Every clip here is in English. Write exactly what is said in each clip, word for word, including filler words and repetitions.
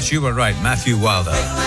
Yes, you were right, Matthew Wilder.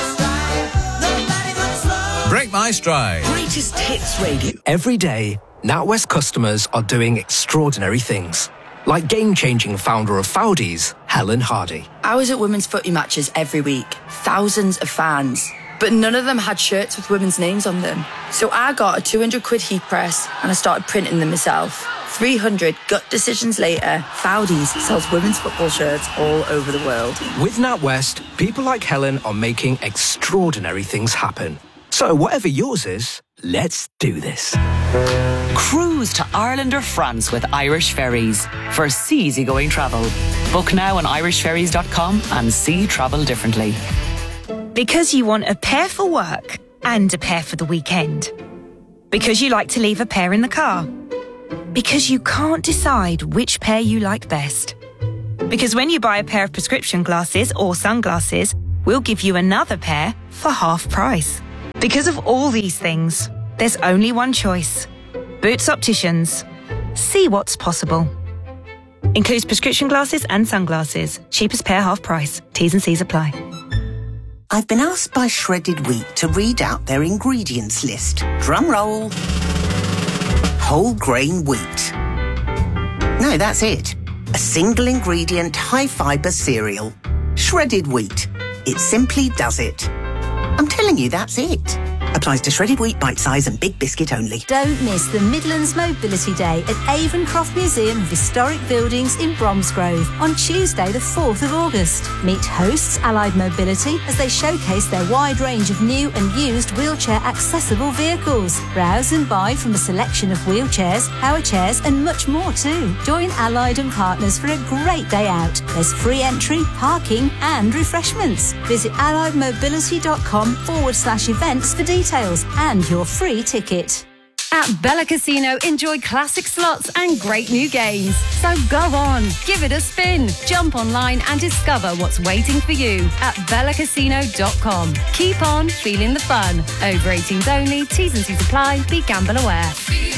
Break My Stride. Greatest Hits Radio. Every day, NatWest customers are doing extraordinary things. Like game-changing founder of Foudies, Helen Hardy. I was at women's footy matches every week. Thousands of fans. But none of them had shirts with women's names on them. So I got a two hundred quid heat press and I started printing them myself. three hundred gut decisions later, Foudies sells women's football shirts all over the world. With NatWest, people like Helen are making extraordinary things happen. So whatever yours is, let's do this. Cruise to Ireland or France with Irish Ferries for easygoing travel. Book now on irish ferries dot com and see travel differently. Because you want a pair for work and a pair for the weekend. Because you like to leave a pair in the car. Because you can't decide which pair you like best. Because when you buy a pair of prescription glasses or sunglasses, we'll give you another pair for half price. Because of all these things, there's only one choice. Boots Opticians. See what's possible. Includes prescription glasses and sunglasses. Cheapest pair half price. T's and C's apply. I've been asked by Shredded Wheat to read out their ingredients list. Drum roll. Whole grain wheat. No, that's it. A single ingredient, high fibre cereal. Shredded wheat. It simply does it. I'm telling you, that's it. Applies to shredded wheat, bite size and big biscuit only. Don't miss the Midlands Mobility Day at Avon-Croft Museum of Historic Buildings in Bromsgrove on Tuesday the fourth of August. Meet hosts Allied Mobility as they showcase their wide range of new and used wheelchair accessible vehicles. Browse and buy from a selection of wheelchairs, power chairs and much more too. Join Allied and partners for a great day out. There's free entry, parking and refreshments. Visit alliedmobility.com forward slash events for details and your free ticket. At Bella Casino, enjoy classic slots and great new games. So go on, give it a spin. Jump online and discover what's waiting for you at bella casino dot com. Keep on feeling the fun. Over eighteens only, T's and C's apply, be gamble aware.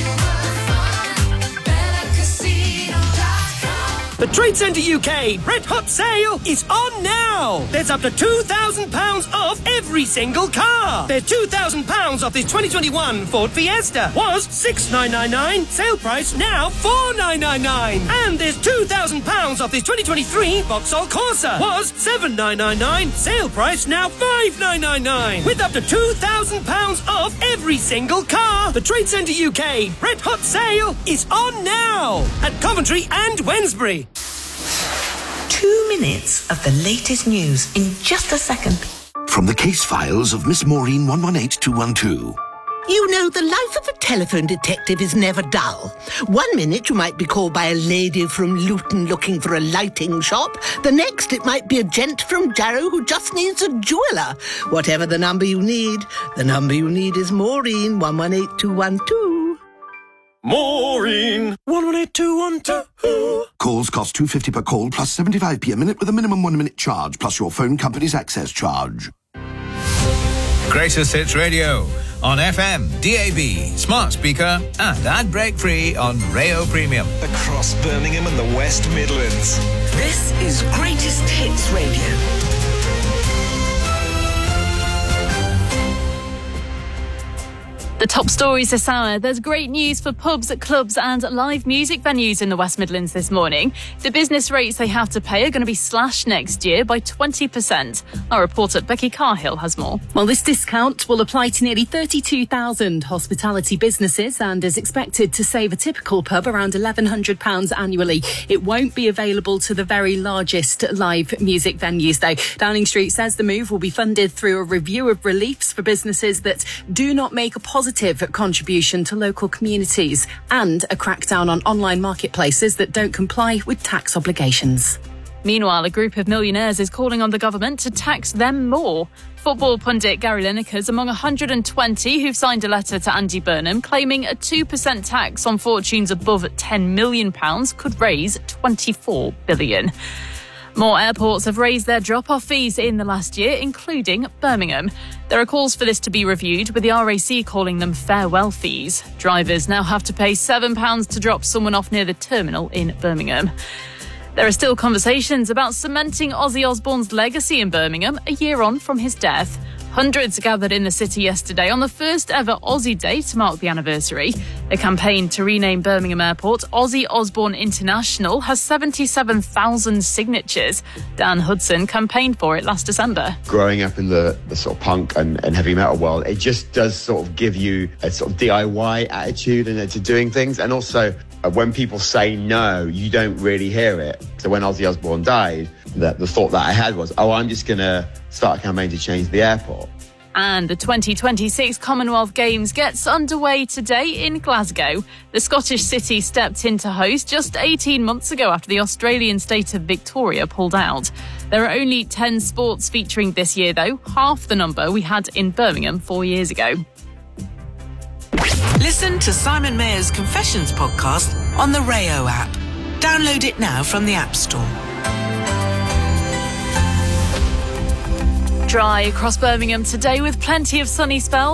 The Trade Centre U K Red Hot Sale is on now! There's up to two thousand pounds off every single car! There's two thousand pounds off this twenty twenty-one Ford Fiesta. Was six thousand nine hundred ninety-nine, sale price now four thousand nine hundred ninety-nine. And there's two thousand pounds off this twenty twenty-three Vauxhall Corsa. Was seven thousand nine hundred ninety-nine, sale price now five thousand nine hundred ninety-nine. With up to two thousand pounds off every single car! The Trade Centre U K Red Hot Sale is on now! At Coventry and Wednesbury. Two minutes of the latest news in just a second. From the case files of Miss Maureen one one eight two one two. You know, the life of a telephone detective is never dull. One minute you might be called by a lady from Luton looking for a lighting shop. The next it might be a gent from Jarrow who just needs a jeweller. Whatever the number you need, the number you need is Maureen one one eight two one two. Maureen one one eight two one two. Calls cost two pounds fifty per call plus seventy-five p a minute with a minimum one minute charge plus your phone company's access charge. Greatest Hits Radio on F M, D A B, smart speaker and ad break free on Rayo Premium. Across Birmingham and the West Midlands. This is Greatest Hits Radio. The top stories this hour. There's great news for pubs, clubs and live music venues in the West Midlands this morning. The business rates they have to pay are going to be slashed next year by twenty percent. Our reporter Becky Carhill has more. Well, this discount will apply to nearly thirty-two thousand hospitality businesses and is expected to save a typical pub around eleven hundred pounds annually. It won't be available to the very largest live music venues, though. Downing Street says the move will be funded through a review of reliefs for businesses that do not make a positive contribution to local communities and a crackdown on online marketplaces that don't comply with tax obligations. Meanwhile, a group of millionaires is calling on the government to tax them more. Football pundit Gary Lineker is among one hundred twenty who've signed a letter to Andy Burnham claiming a two percent tax on fortunes above ten million pounds could raise twenty-four billion pounds. More airports have raised their drop-off fees in the last year, including Birmingham. There are calls for this to be reviewed, with the R A C calling them farewell fees. Drivers now have to pay seven pounds to drop someone off near the terminal in Birmingham. There are still conversations about cementing Ozzy Osbourne's legacy in Birmingham a year on from his death. Hundreds gathered in the city yesterday on the first ever Ozzy Day to mark the anniversary. A campaign to rename Birmingham Airport Ozzy Osbourne International has seventy-seven thousand signatures. Dan Hudson campaigned for it last December. Growing up in the, the sort of punk and, and heavy metal world, it just does sort of give you a sort of D I Y attitude and to doing things. And also, uh, when people say no, you don't really hear it. So when Ozzy Osbourne died, the, the thought that I had was, oh, I'm just going to start a campaign to change the airport. And the twenty twenty-six Commonwealth Games gets underway today in Glasgow. The Scottish city stepped in to host just eighteen months ago after the Australian state of Victoria pulled out. There are only ten sports featuring this year, though, half the number we had in Birmingham four years ago. Listen to Simon Mayer's Confessions podcast on the Rayo app. Download it now from the App Store. Dry across Birmingham today with plenty of sunny spells.